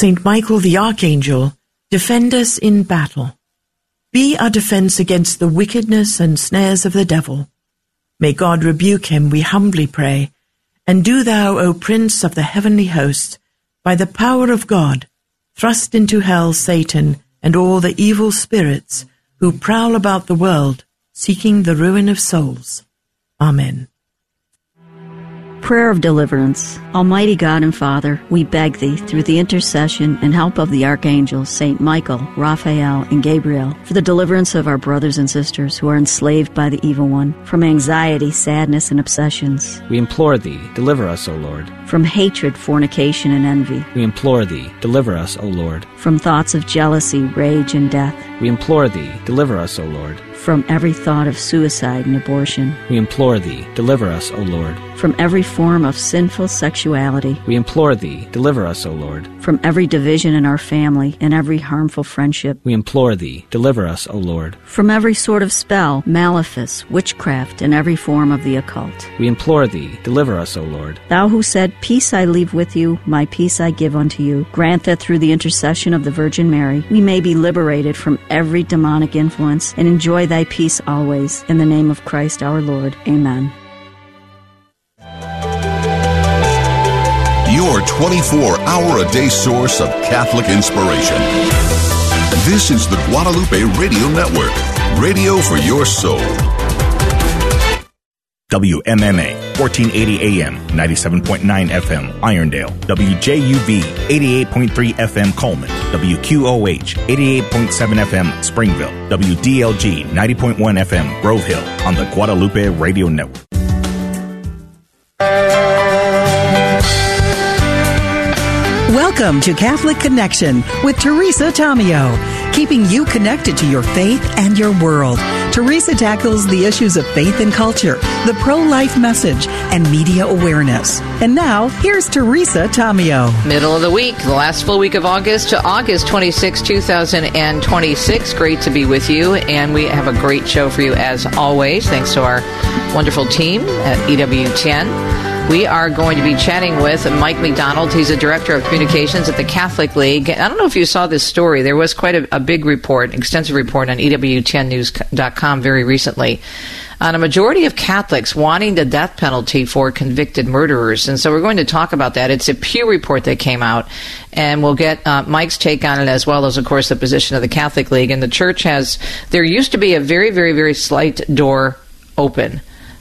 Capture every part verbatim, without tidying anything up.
Saint Michael the Archangel, defend us in battle. Be our defense against the wickedness and snares of the devil. May God rebuke him, we humbly pray. And do thou, O Prince of the heavenly host, by the power of God, thrust into hell Satan and all the evil spirits who prowl about the world, seeking the ruin of souls. Amen. Prayer of Deliverance. Almighty God and Father, we beg Thee, through the intercession and help of the archangels, Saint Michael, Raphael, and Gabriel, for the deliverance of our brothers and sisters who are enslaved by the evil one, from anxiety, sadness, and obsessions. We implore Thee, deliver us, O Lord. From hatred, fornication, and envy. We implore Thee, deliver us, O Lord. From thoughts of jealousy, rage, and death. We implore Thee, deliver us, O Lord. From every thought of suicide and abortion. We implore Thee, deliver us, O Lord. From every form of sinful sexuality. We implore Thee, deliver us, O Lord. From every division in our family and every harmful friendship. We implore Thee, deliver us, O Lord. From every sort of spell, malefice, witchcraft, and every form of the occult. We implore Thee, deliver us, O Lord. Thou who said, Peace I leave with you, my peace I give unto you, grant that through the intercession of the Virgin Mary, we may be liberated from every demonic influence and enjoy Thy peace always. In the name of Christ our Lord. Amen. Your twenty-four hour a day source of Catholic inspiration. This is the Guadalupe Radio Network, radio for your soul. W M M A, fourteen eighty A M, ninety-seven point nine F M, Irondale. W J U V, eighty-eight point three F M, Coleman. W Q O H, eighty-eight point seven F M, Springville. W D L G, ninety point one F M, Grove Hill, on the Guadalupe Radio Network. Welcome to Catholic Connection with Teresa Tomeo, keeping you connected to your faith and your world. Teresa tackles the issues of faith and culture, the pro-life message, and media awareness. And now, here's Teresa Tomeo. Middle of the week, the last full week of August to August twenty-sixth, twenty twenty-six. Great to be with you, and we have a great show for you as always, thanks to our wonderful team at E W ten. We are going to be chatting with Mike McDonald. He's the Director of Communications at the Catholic League. I don't know if you saw this story. There was quite a, a big report, extensive report on E W ten news dot com very recently on a majority of Catholics wanting the death penalty for convicted murderers. And so we're going to talk about that. It's a Pew report that came out, and we'll get uh, Mike's take on it, as well as, of course, the position of the Catholic League. And the church has, there used to be a very, very, very slight door open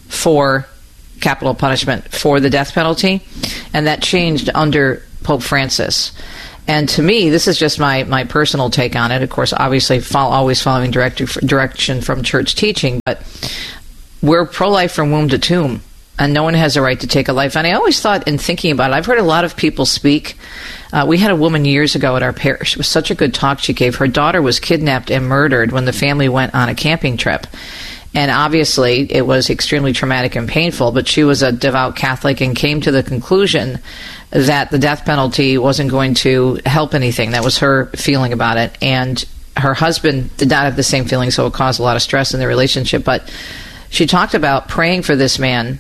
for capital punishment for the death penalty, and that changed under Pope Francis. And to me, this is just my, my personal take on it. Of course, obviously, follow, always following direct, direction from church teaching, but we're pro-life from womb to tomb, and no one has a right to take a life. And I always thought, in thinking about it, I've heard a lot of people speak. Uh, we had a woman years ago at our parish. It was such a good talk she gave. Her daughter was kidnapped and murdered when the family went on a camping trip. And obviously, it was extremely traumatic and painful, but she was a devout Catholic and came to the conclusion that the death penalty wasn't going to help anything. That was her feeling about it. And her husband did not have the same feeling, so it caused a lot of stress in their relationship. But she talked about praying for this man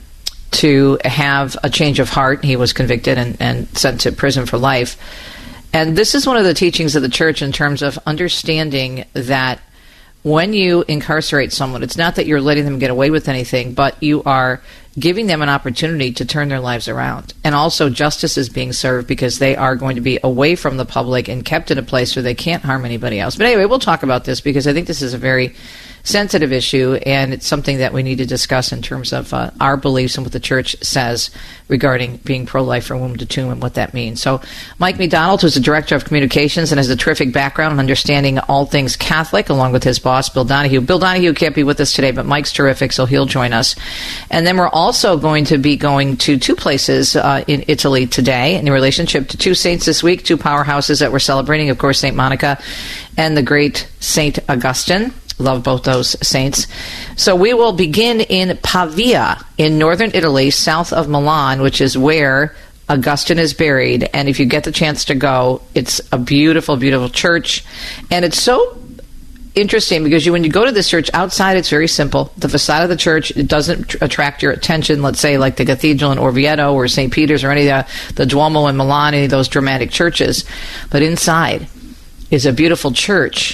to have a change of heart. He was convicted and, and sent to prison for life. And this is one of the teachings of the church in terms of understanding that when you incarcerate someone, it's not that you're letting them get away with anything, but you are giving them an opportunity to turn their lives around. And also justice is being served because they are going to be away from the public and kept in a place where they can't harm anybody else. But anyway, we'll talk about this because I think this is a very sensitive issue, and it's something that we need to discuss in terms of uh, our beliefs and what the church says regarding being pro-life from womb to tomb and what that means. So Mike McDonald, who's the Director of Communications and has a terrific background in understanding all things Catholic, along with his boss, Bill Donahue. Bill Donahue can't be with us today, but Mike's terrific, so he'll join us. And then we're also going to be going to two places uh, in Italy today in relationship to two saints this week, two powerhouses that we're celebrating, of course, Saint Monica and the great Saint Augustine. Love both those saints. So we will begin in Pavia in northern Italy, south of Milan, which is where Augustine is buried. And if you get the chance to go, it's a beautiful, beautiful church. And it's so interesting because you, when you go to this church outside, it's very simple. The facade of the church, it doesn't tr- attract your attention, let's say like the Cathedral in Orvieto or Saint Peter's or any of the, the Duomo in Milan, any of those dramatic churches. But inside is a beautiful church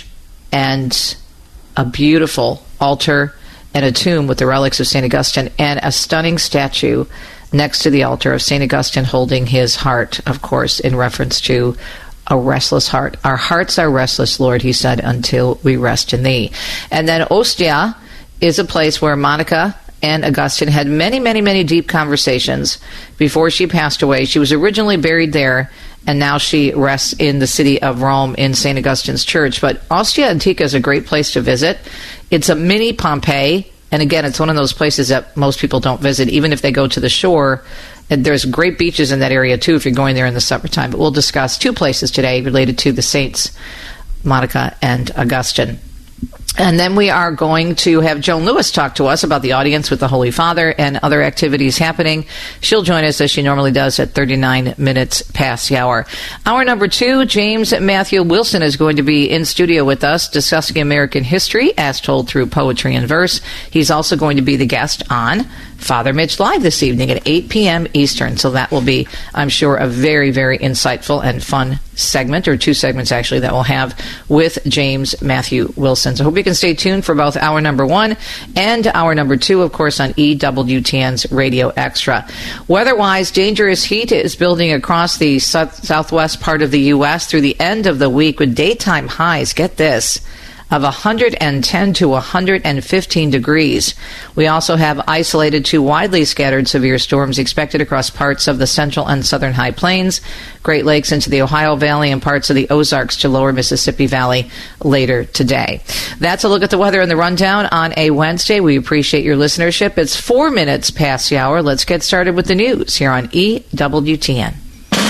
and a beautiful altar and a tomb with the relics of Saint Augustine and a stunning statue next to the altar of Saint Augustine holding his heart, of course, in reference to a restless heart. Our hearts are restless, Lord, he said, until we rest in thee. And then Ostia is a place where Monica and Augustine had many, many, many deep conversations before she passed away. She was originally buried there, and now she rests in the city of Rome in Saint Augustine's church. But Ostia Antica is a great place to visit. It's a mini Pompeii, and again, it's one of those places that most people don't visit, even if they go to the shore. And there's great beaches in that area, too, if you're going there in the summertime. But we'll discuss two places today related to the saints, Monica and Augustine. And then we are going to have Joan Lewis talk to us about the audience with the Holy Father and other activities happening. She'll join us as she normally does at thirty-nine minutes past the hour. Hour number two, James Matthew Wilson is going to be in studio with us discussing American history as told through poetry and verse. He's also going to be the guest on Father Mitch Live this evening at eight p.m. Eastern. So that will be, I'm sure, a very, very insightful and fun segment, or two segments actually, that we'll have with James Matthew Wilson. So I hope you can stay tuned for both hour number one and hour number two, of course, on E W T N's Radio Extra. Weather-wise, dangerous heat is building across the south- southwest part of the U S through the end of the week with daytime highs, get this, of one hundred ten to one hundred fifteen degrees. We also have isolated to widely scattered severe storms expected across parts of the central and southern high plains, Great Lakes into the Ohio Valley, and parts of the Ozarks to lower Mississippi Valley later today. That's a look at the weather and the rundown on a Wednesday. We appreciate your listenership. It's four minutes past the hour. Let's get started with the news here on E W T N.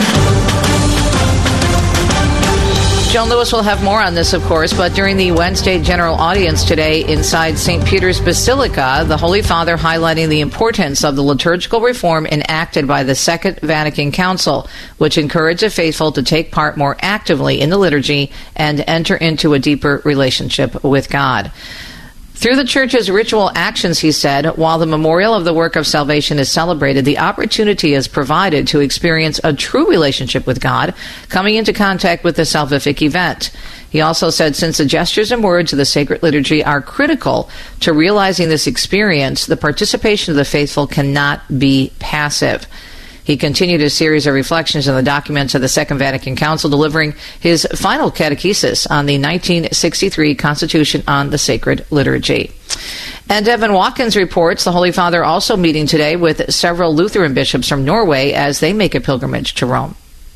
Joan Lewis will have more on this, of course, but during the Wednesday general audience today inside Saint Peter's Basilica, the Holy Father highlighting the importance of the liturgical reform enacted by the Second Vatican Council, which encouraged the faithful to take part more actively in the liturgy and enter into a deeper relationship with God. Through the Church's ritual actions, he said, while the memorial of the work of salvation is celebrated, the opportunity is provided to experience a true relationship with God, coming into contact with the salvific event. He also said, since the gestures and words of the sacred liturgy are critical to realizing this experience, the participation of the faithful cannot be passive. He continued a series of reflections on the documents of the Second Vatican Council, delivering his final catechesis on the nineteen sixty-three Constitution on the Sacred Liturgy. And Evan Watkins reports the Holy Father also meeting today with several Lutheran bishops from Norway as they make a pilgrimage to Rome.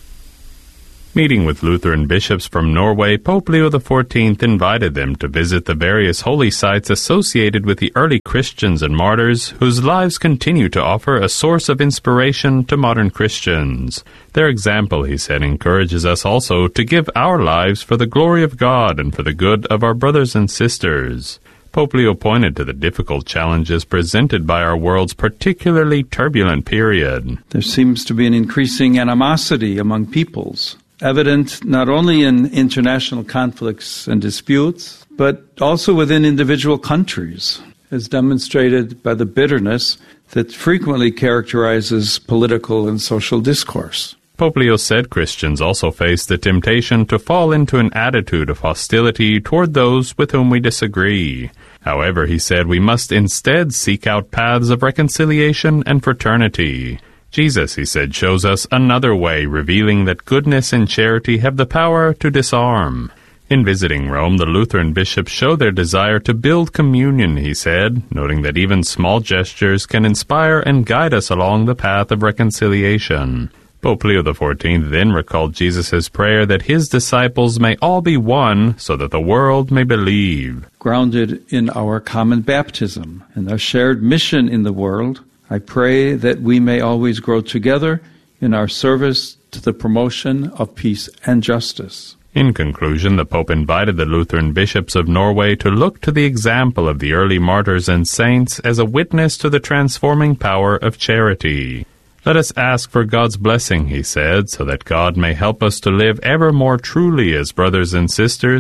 Meeting with Lutheran bishops from Norway, Pope Leo the fourteenth invited them to visit the various holy sites associated with the early Christians and martyrs, whose lives continue to offer a source of inspiration to modern Christians. Their example, he said, encourages us also to give our lives for the glory of God and for the good of our brothers and sisters. Pope Leo pointed to the difficult challenges presented by our world's particularly turbulent period. There seems to be an increasing animosity among peoples, evident not only in international conflicts and disputes, but also within individual countries, as demonstrated by the bitterness that frequently characterizes political and social discourse. Pope Leo said Christians also face the temptation to fall into an attitude of hostility toward those with whom we disagree. However, he said we must instead seek out paths of reconciliation and fraternity. Jesus, he said, shows us another way, revealing that goodness and charity have the power to disarm. In visiting Rome, the Lutheran bishops show their desire to build communion, he said, noting that even small gestures can inspire and guide us along the path of reconciliation. Pope Leo the fourteenth then recalled Jesus' prayer that his disciples may all be one so that the world may believe. Grounded in our common baptism and our shared mission in the world, I pray that we may always grow together in our service to the promotion of peace and justice. In conclusion, the Pope invited the Lutheran bishops of Norway to look to the example of the early martyrs and saints as a witness to the transforming power of charity. Let us ask for God's blessing, he said, so that God may help us to live ever more truly as brothers and sisters,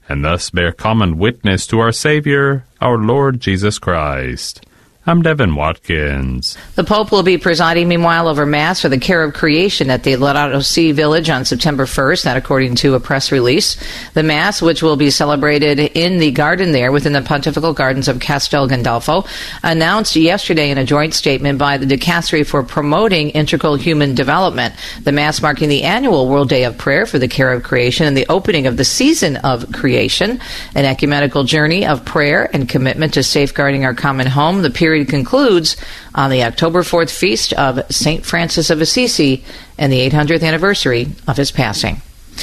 and thus bear common witness to our Savior, our Lord Jesus Christ. I'm Devin Watkins. The Pope will be presiding, meanwhile, over Mass for the Care of Creation at the Laudato Si Village on September first, that according to a press release. The Mass, which will be celebrated in the garden there within the Pontifical Gardens of Castel Gandolfo, announced yesterday in a joint statement by the Dicastery for Promoting Integral Human Development. The Mass marking the annual World Day of Prayer for the Care of Creation and the opening of the Season of Creation, an ecumenical journey of prayer and commitment to safeguarding our common home. The period concludes on the October fourth feast of Saint Francis of Assisi and the eight hundredth anniversary of his passing.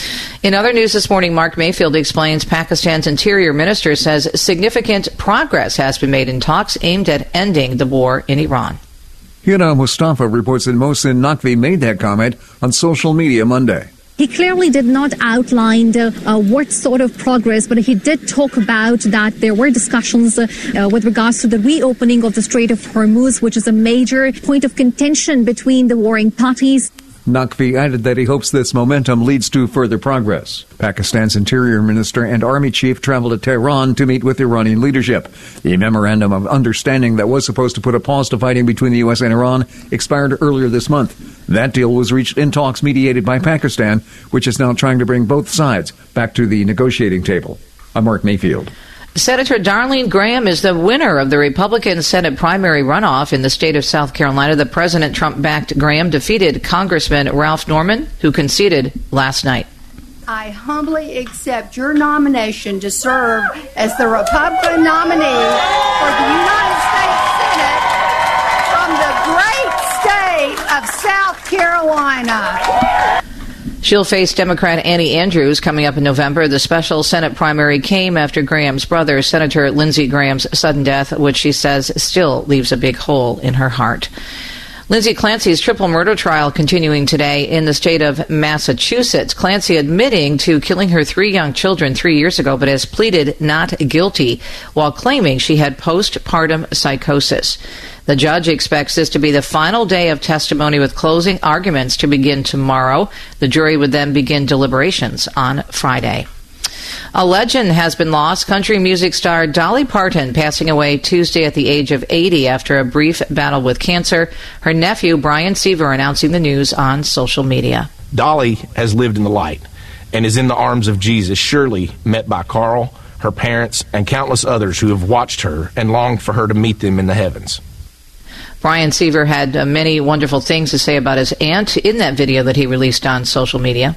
In other news this morning, Mark Mayfield explains Pakistan's interior minister says significant progress has been made in talks aimed at ending the war in Iran. Hina Mustafa reports that Mohsin Naqvi made that comment on social media Monday. He clearly did not outline uh, uh, what sort of progress, but he did talk about that there were discussions uh, uh, with regards to the reopening of the Strait of Hormuz, which is a major point of contention between the warring parties. Naqvi added that he hopes this momentum leads to further progress. Pakistan's interior minister and army chief traveled to Tehran to meet with Iranian leadership. The memorandum of understanding that was supposed to put a pause to fighting between the U S and Iran expired earlier this month. That deal was reached in talks mediated by Pakistan, which is now trying to bring both sides back to the negotiating table. I'm Mark Mayfield. Senator Darlene Graham is the winner of the Republican Senate primary runoff in the state of South Carolina. The President Trump-backed Graham defeated Congressman Ralph Norman, who conceded last night. I humbly accept your nomination to serve as the Republican nominee for the United States Senate from the great state of South Carolina. She'll face Democrat Annie Andrews coming up in November. The special Senate primary came after Graham's brother, Senator Lindsey Graham's sudden death, which she says still leaves a big hole in her heart. Lindsay Clancy's triple murder trial continuing today in the state of Massachusetts. Clancy admitting to killing her three young children three years ago, but has pleaded not guilty while claiming she had postpartum psychosis. The judge expects this to be the final day of testimony, with closing arguments to begin tomorrow. The jury would then begin deliberations on Friday. A legend has been lost. Country music star Dolly Parton passing away Tuesday at the age of eighty after a brief battle with cancer. Her nephew, Brian Seaver, announcing the news on social media. Dolly has lived in the light and is in the arms of Jesus, surely met by Carl, her parents, and countless others who have watched her and longed for her to meet them in the heavens. Brian Seaver had uh, many wonderful things to say about his aunt in that video that he released on social media.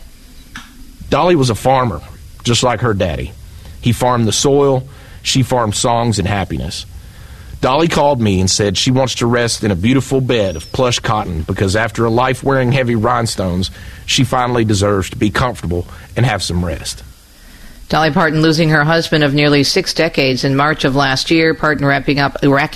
Dolly was a farmer, just like her daddy. He farmed the soil, she farmed songs and happiness. Dolly called me and said she wants to rest in a beautiful bed of plush cotton because after a life wearing heavy rhinestones, she finally deserves to be comfortable and have some rest. Dolly Parton losing her husband of nearly six decades in March of last year. Parton wrapping up, racking